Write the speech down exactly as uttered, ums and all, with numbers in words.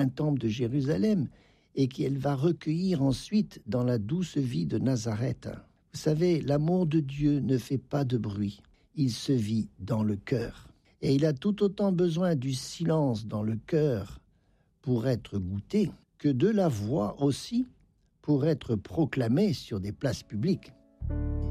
un temple de Jérusalem et qu'elle va recueillir ensuite dans la douce vie de Nazareth. Vous savez, l'amour de Dieu ne fait pas de bruit, il se vit dans le cœur. Et il a tout autant besoin du silence dans le cœur pour être goûté que de la voix aussi pour être proclamée sur des places publiques.